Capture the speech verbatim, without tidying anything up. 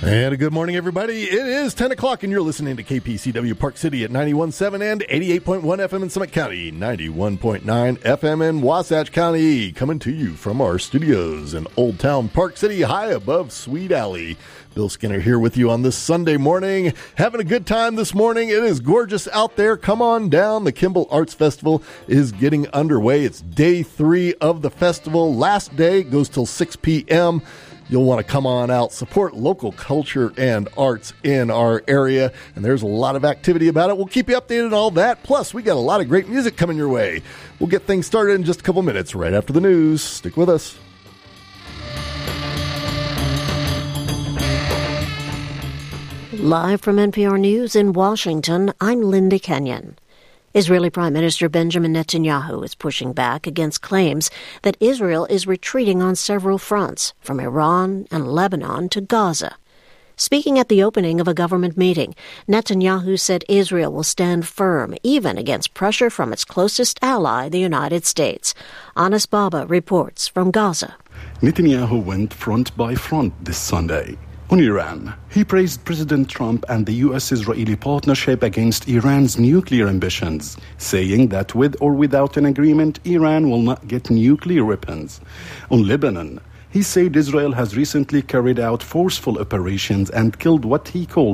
And a good morning, everybody. It is ten o'clock, and you're listening to K P C W Park City at ninety-one point seven and eighty-eight point one F M in Summit County, ninety-one point nine F M in Wasatch County, coming to you from our studios in Old Town Park City, high above Sweet Alley. Bill Skinner here with you on this Sunday morning. Having a good time this morning. It is gorgeous out there. Come on down. The Kimball Arts Festival is getting underway. It's day three of the festival. Last day goes till six p.m. You'll want to come on out, support local culture and arts in our area, and there's a lot of activity about it. We'll keep you updated on all that. Plus, we got a lot of great music coming your way. We'll get things started in just a couple minutes right after the news. Stick with us. Live from N P R News in Washington, I'm Linda Kenyon. Israeli Prime Minister Benjamin Netanyahu is pushing back against claims that Israel is retreating on several fronts, from Iran and Lebanon to Gaza. Speaking at the opening of a government meeting, Netanyahu said Israel will stand firm even against pressure from its closest ally, the United States. Anas Baba reports from Gaza. Netanyahu went front by front this Sunday. On Iran, he praised President Trump and the U S-Israeli partnership against Iran's nuclear ambitions, saying that with or without an agreement, Iran will not get nuclear weapons. On Lebanon, he said Israel has recently carried out forceful operations and killed what he called